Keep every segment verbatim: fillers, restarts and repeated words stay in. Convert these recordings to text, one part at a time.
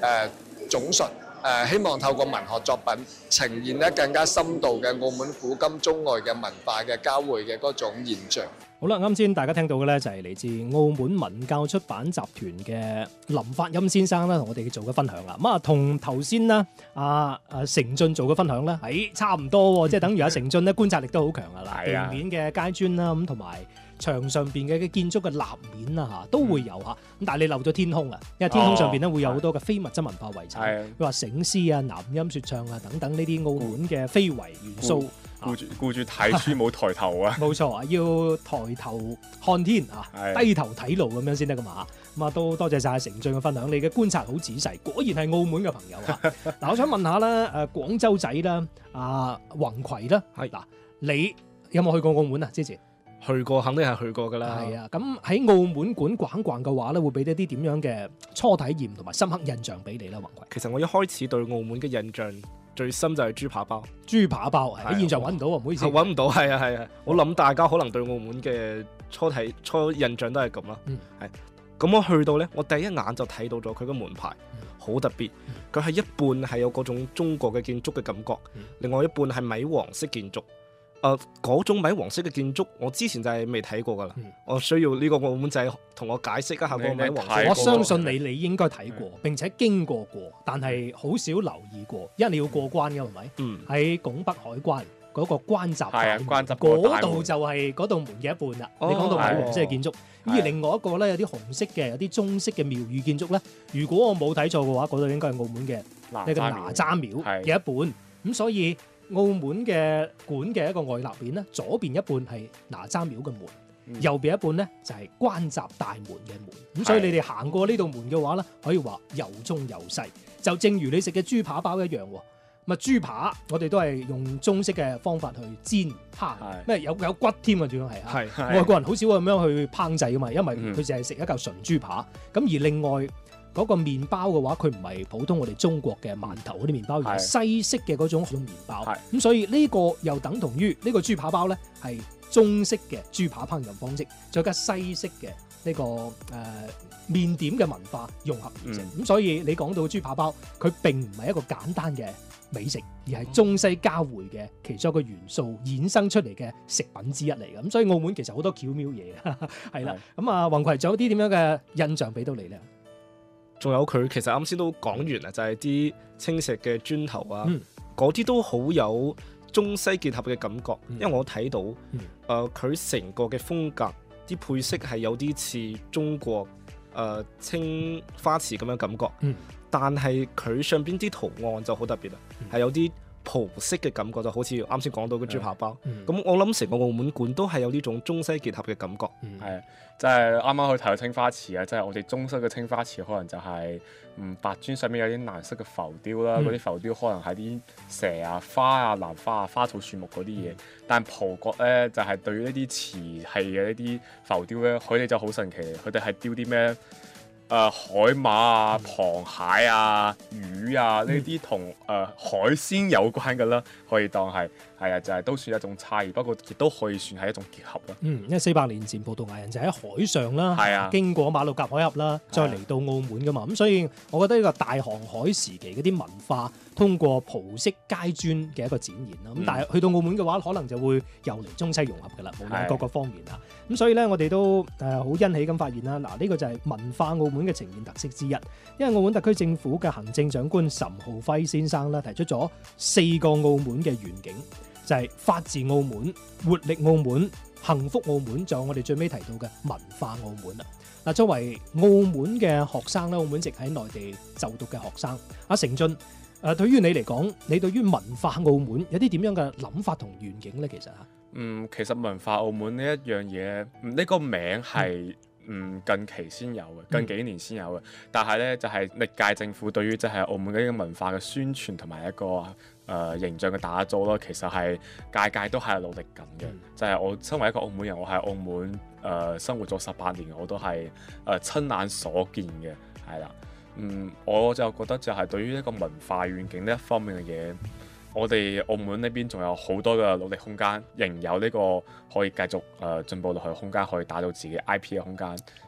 誒總述。誒希望透過文學作品呈現咧更加深度嘅澳門古今中外嘅文化嘅交匯嘅嗰種現象。 好啦，啱先大家聽到嘅咧就係嚟自澳門文教出版集團嘅林發音先生啦，同我哋做嘅分享啦。咁啊，同頭先啦，阿阿成俊做嘅分享咧，誒差唔多喎，即係等於阿成俊咧觀察力都好強噶啦，地面嘅階磚啦，咁同埋牆上邊嘅建築嘅立面啊嚇都會有嚇，咁、嗯、但係你漏咗天空啊，因為天空上邊咧會有好多嘅非物質文化遺產，譬如話醒獅啊、南音説唱啊等等呢啲澳門嘅非遺元素。 顧住顧住睇書冇抬頭啊！ 冇錯啊，要抬頭看天啊，低頭睇路咁樣先得噶嘛。咁啊，都多謝晒成俊嘅分享，你嘅觀察好仔細，果然係澳門嘅朋友啊！嗱，我想問下啦，誒廣州仔啦，阿宏葵啦，係嗱，你有冇去過澳門啊？之前去過，肯定係去過噶啦。 係啊，咁喺澳門館逛逛嘅話咧，會俾一啲點樣嘅初體驗同埋深刻印象俾你啦，宏葵。 其實我一開始對澳門嘅印象最深就係豬扒包， 豬扒包喺現場揾唔到啊，唔好意思， 揾唔到，係啊係啊，我諗大家可能對澳門嘅初睇初印象都係咁啦，係、嗯，咁我去到呢，我第一眼就睇到咗佢個門牌，好、嗯、特別，佢係一半係有嗰種中國嘅建築嘅感覺，嗯、另外一半係米黃色建築。誒、呃、嗰種米黃色嘅建築，我之前就係未睇過噶啦、嗯。我需要呢個澳門仔同我解釋一下嗰個米黃色。 我相信你，你應該睇過並且經過過，但係好少留意過，因為你要過關嘅係咪？嗯。喺拱北海關嗰、那個關閘大門，嗰度就係嗰道門嘅一半啦、哦。你講到米黃色嘅建築，而另外一個咧有啲紅色嘅、有啲中式嘅廟宇建築咧，如果我冇睇錯嘅話，嗰度應該係澳門嘅呢個哪吒廟嘅一半。咁所以澳門嘅館嘅一個外立面咧，左邊一半係哪吒廟嘅門、嗯，右邊一半咧就係關閘大門嘅門。咁所以你哋行過呢道門嘅話咧，可以話又中又細。就正如你食嘅豬扒包一樣喎。咁啊豬扒，我哋都係用中式嘅方法去煎烹，咩有有骨添啊，主要係啊。外國人好少咁樣去烹製噶嘛，因為佢淨係食一嚿純豬扒。咁、嗯、而另外嗰個麵包嘅話，佢唔係普通我哋中國嘅饅頭嗰啲麵包，而係西式嘅嗰種麵包。咁所以呢個又等同於呢個豬扒包咧，係中式嘅豬扒烹飪方式，再加西式嘅呢、這個誒、呃、麵點嘅文化融合而成。咁、嗯、所以你講到豬扒包，佢並唔係一個簡單嘅美食，而係中西交匯嘅其中一個元素衍生出嚟嘅食品之一嚟嘅。咁所以澳門其實好多巧妙嘢嘅，係啦。咁啊，宏葵仲有啲點樣嘅印象俾到你咧？ 仲有佢其實啱先都講完啦，就係、是、啲青石嘅磚頭啊，嗰、嗯、啲都好有中西結合嘅感覺。嗯、因為我睇到誒佢成個嘅風格，啲配色係有啲似中國誒、呃、青花瓷咁樣感覺，嗯、但係佢上邊啲圖案就好特別啦，係、嗯、有啲葡式嘅感覺，就好似啱先講到嘅豬扒包。咁、嗯嗯、我諗成個澳門館都係有呢種中西結合嘅感覺。 係即係啱啱去睇到青花瓷啊，即、就、係、是、我哋中式嘅青花瓷可能就係、是、嗯白磚上面有啲藍色嘅浮雕啦，嗰、嗯、啲浮雕可能係啲蛇啊、花啊、蘭花啊、花草樹木嗰啲嘢。但葡國咧就係、是、對於呢啲瓷器嘅呢啲浮雕咧，佢哋就好神奇，佢哋係雕啲咩？誒、呃、海馬啊、螃蟹啊、魚啊呢啲同誒海鮮有關嘅啦，可以當係係啊，就係、是、都算一種差異，不過亦都可以算係一種結合啦。嗯，因為四百年前葡萄牙人就喺海上啦，係啊，經過馬六甲海峽啦，再嚟到澳門噶嘛，咁、啊、所以我覺得呢個大航海時期嗰啲文化，通過葡式階磚嘅一個展現啦。咁、嗯、但係去到澳門嘅話，可能就會由嚟中西融合噶啦，無論各個方面啊。咁所以咧，我哋都誒好欣喜咁發現啦。嗱，呢個就係文化澳門嘅呈現特色之一。因為澳門特區政府嘅行政長官岑浩輝先生咧提出咗四個澳門嘅願景，就係、是、法治澳門、活力澳門、幸福澳門，仲有我哋最尾提到嘅文化澳門啦。嗱，作為澳門嘅學生咧，澳門籍喺內地就讀嘅學生，阿成俊誒，對於你嚟講，你對於文化澳門有啲點樣嘅諗法同願景咧？其實嚇， 嗯，其實文化澳門呢一樣嘢，呢、這個名係。嗯嗯，近期先有嘅，近幾年先有嘅、嗯，但係咧就係、是、歷屆政府對於即係澳門嘅一個文化嘅宣傳同埋一個誒、呃、形象嘅打造咯，其實係屆屆都係努力緊嘅、嗯。就係、是、我身為一個澳門人，我喺澳門誒、呃、生活咗十八年，我都係誒、呃、親眼所見嘅，係啦。嗯，我就覺得就係對於一個文化願景呢一方面嘅嘢。我哋澳門呢邊仲有好多嘅努力空間，仍有呢個可以繼續誒進步落去嘅空間，可以打造自己 I P 嘅空間。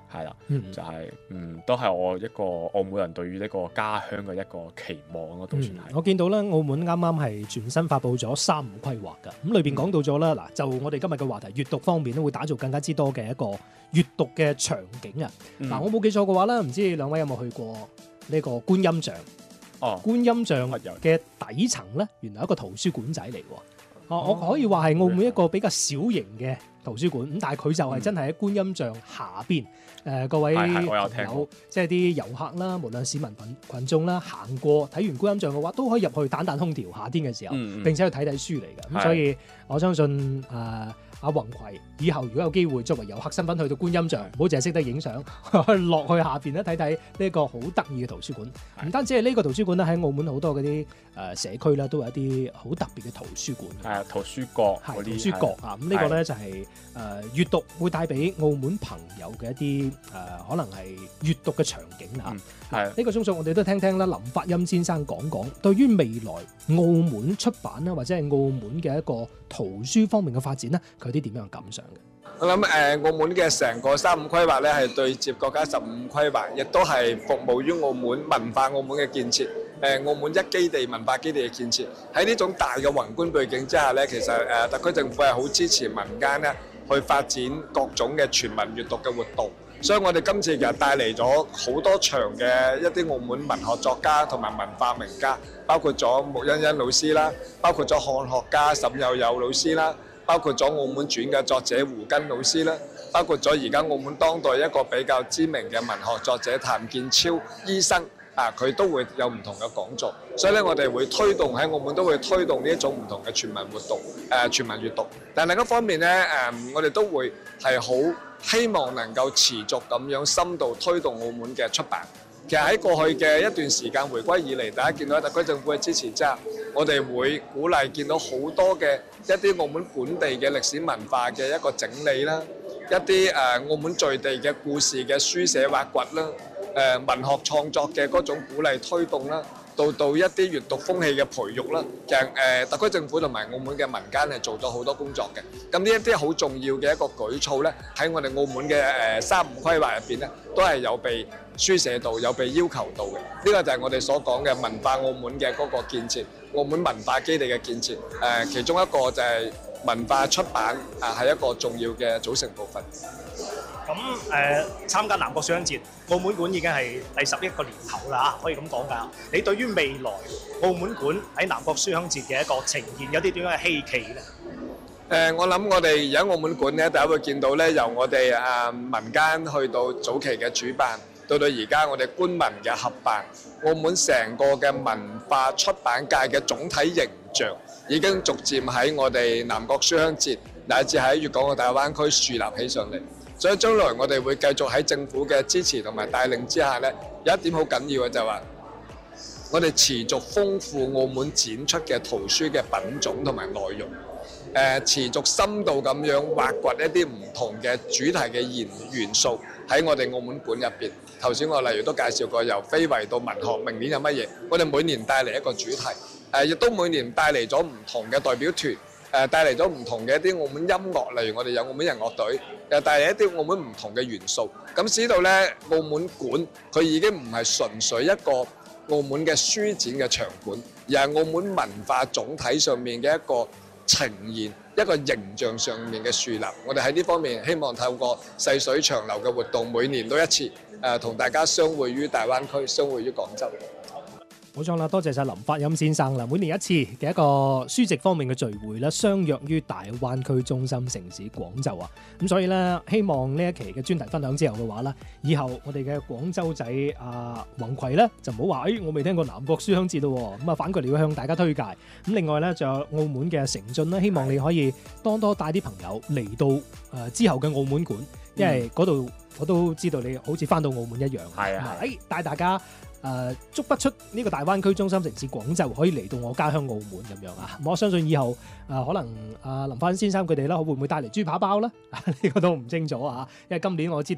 係啦，嗯、就係、是、嗯都係我一個澳門人對於呢個家鄉嘅一個期望咯，都算係、嗯。 我見到咧，澳門啱啱係全新發布咗三五規劃㗎，咁裏邊講到咗啦，嗱、嗯、就我哋今日嘅話題，閱讀方面都會打造更加之多嘅一個閱讀嘅場景啊。嗱、嗯，我冇記錯嘅話咧，唔知兩位有冇去過呢個觀音像？哦，觀音像嘅底層咧，原來一個圖書館仔嚟喎。哦，我可以話係澳門一個比較小型嘅圖書館，咁但係佢就係真係喺觀音像下邊，誒、呃、各位朋友，即係啲遊客啦，無論市民群羣眾啦，行過睇完觀音像嘅話，都可以入去彈彈空調，夏天嘅時候，嗯嗯並且去睇睇書嚟嘅。咁所以我相信誒。呃阿宏葵以後如果有機會作為遊客身份去到觀音像，唔好淨係識得影相，落去下邊咧睇睇呢個好得意嘅圖書館。唔單止係呢個圖書館咧，喺澳門好多嗰啲誒社區咧都有一啲好特別嘅圖書館。係啊，圖書角嗰啲。圖書角啊，咁呢個咧就係誒閱讀會帶俾澳門朋友嘅一啲誒、呃、可能係閱讀嘅場景啦。係、嗯。呢、這個鐘數我哋都聽聽啦，林發音先生講講對於未來澳門出版啦，或者係澳門嘅一個圖書方面嘅發展咧，佢啲點樣感想嘅？ 我諗誒、呃，澳門嘅成個三五規劃咧，係對接國家十五規劃，亦都係服務於澳門文化澳門嘅建設。誒、呃，澳門一基地文化基地嘅建設，喺呢種大嘅宏觀背景之下咧，其實誒、呃、特區政府係好支持民間咧去發展各種嘅全民閱讀嘅活動。所以我哋今次其實帶嚟咗好多場嘅一啲澳門文學作家同埋文化名家，包括咗穆欣欣老師啦，包括咗漢學家沈有友老師啦，包括咗澳門傳嘅作者胡根老師啦，包括咗而家澳門當代一個比較知名嘅文學作者譚建超醫生啊，佢都會有唔同嘅講座。所以咧，我哋會推動喺澳門都會推動呢一種唔同嘅全民活動，誒、呃、全民閱讀。但另一方面咧，誒、呃、我哋都會係好希望能夠持續咁樣深度推動澳門嘅出版。其實喺過去嘅一段時間回歸以嚟，大家見到特區政府嘅支持之下，我哋會鼓勵見到好多嘅一啲澳門本地嘅歷史文化嘅一個整理啦，一啲誒、呃、澳門在地嘅故事嘅書寫挖掘啦，誒、呃、文學創作嘅嗰種鼓勵推動啦。到到一啲閱讀風氣嘅培育啦，其實誒特區政府同埋澳門嘅民間係做咗好多工作嘅。咁呢一啲好重要嘅一個舉措咧，喺我哋澳門嘅誒三五規劃入邊咧，都係有被書寫到、有被要求到嘅。呢個就係我哋所講嘅文化澳門嘅嗰個建設，澳門文化基地嘅建設。誒，其中一個就係文化出版啊，係一個重要嘅組成部分。 咁誒、呃、參加南國書香節，澳門館已經係第十一個年頭啦嚇，可以咁講㗎。你對於未來澳門館喺南國書香節嘅一個呈現，有啲點樣嘅希冀咧？誒、 呃，我諗我哋而家澳門館咧，大家會見到咧，由我哋啊民間去到早期嘅主辦，到到而家我哋官民嘅合辦，澳門成個嘅文化出版界嘅總體形象，已經逐漸喺我哋南國書香節乃至喺粵港澳大灣區樹立起上嚟。所以將來我哋會繼續喺政府嘅支持同埋帶領之下呢，有一點好緊要嘅就係話，我哋持續豐富澳門展出嘅圖書嘅品種同埋內容，誒、呃、持續深度咁樣挖掘一啲唔同嘅主題嘅元元素喺我哋澳門館入邊。頭先我例如都介紹過，由非遺到文學，明年有乜嘢？我哋每年帶嚟一個主題，誒、呃、亦都每年帶嚟咗唔同嘅代表團。誒帶嚟咗唔同嘅一啲澳門音樂，例如我哋有澳門人樂隊，又帶嚟一啲澳門唔同嘅元素。咁使到咧澳門館佢已經唔係純粹一個澳門嘅書展嘅場館，而係澳門文化總體上面嘅一個呈現，一個形象上面嘅樹立。我哋喺呢方面希望透過細水長流嘅活動，每年都一次，誒同大家相會於大灣區，相會於廣州。 冇錯啦，多謝晒林發音先生啦！每年一次嘅一個書籍方面嘅聚會啦，相約於大灣區中心城市廣州啊！咁所以咧，希望呢一期嘅專題分享之後嘅話咧，以後我哋嘅廣州仔阿宏葵咧就唔好話，誒我未聽過南國書香節咯，咁啊反過嚟要向大家推介。咁另外咧，仲有澳門嘅成俊啦，希望你可以多多帶啲朋友嚟到誒、呃、之後嘅澳門館，因為嗰度我都知道你好似翻到澳門一樣，係啊，誒帶大家。誒、呃、足不出呢個大灣區中心城市廣州，可以嚟到我家鄉澳門咁樣啊！我相信以後誒、呃、可能阿、呃、林發音先生佢哋啦，會唔會帶嚟豬扒包咧？呢個都唔清楚啊！因為今年我知道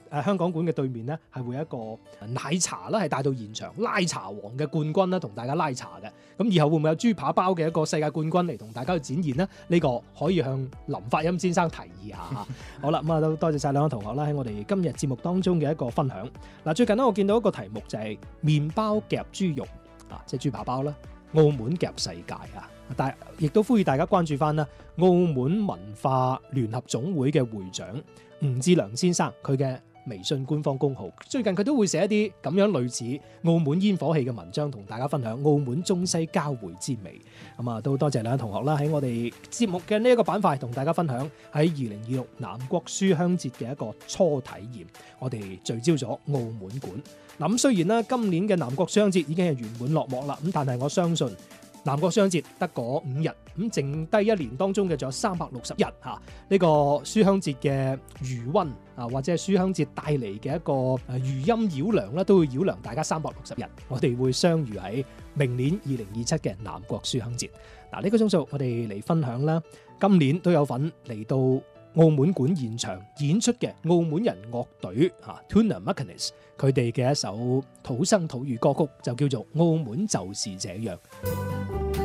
誒香港館嘅對面咧，係會有一個奶茶啦，係帶到現場，拉茶王嘅冠軍啦，同大家拉茶嘅。咁以後會唔會有豬扒包嘅一個世界冠軍嚟同大家去展現呢？呢、這個可以向林發音先生提議下。好啦，咁啊都多謝晒兩位同學啦，喺我哋今日節目當中嘅一個分享。嗱，最近咧我見到一個題目就係麵包夾豬肉啊，即係豬扒包啦，澳門夾世界啊！但係亦都呼籲大家關注翻啦，澳門文化聯合總會嘅會長吳志良先生佢嘅微信官方公號，最近佢都會寫一啲咁樣類似澳門煙火氣嘅文章，同大家分享澳門中西交匯之美。咁啊，都多謝兩位同學啦，喺我哋節目嘅呢一個板塊同大家分享喺二零二六南國書香節嘅一個初體驗。我哋聚焦咗澳門館。嗱，咁雖然呢今年嘅南國書香節已經係圓滿落幕啦，咁但係我相信南國書香節得嗰五日，咁剩低一年當中嘅仲有三百六十日嚇，呢個書香節嘅餘溫啊，或者係書香節帶嚟嘅一個誒餘音繞梁啦，都會繞梁大家三百六十日。我哋會相遇喺明年二零二七嘅南國書香節。嗱，呢個鐘數我哋嚟分享啦，今年都有份嚟到澳門館現場演出嘅澳門人樂隊嚇 Tuna Macanis， 佢哋嘅一首土生土語歌曲就叫做《澳門就是這樣》。